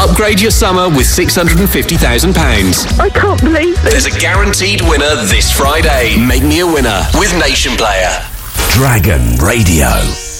Upgrade your summer with £650,000. I can't believe it. There's a guaranteed winner this Friday. Make me a winner with Nation Player. Dragon Radio.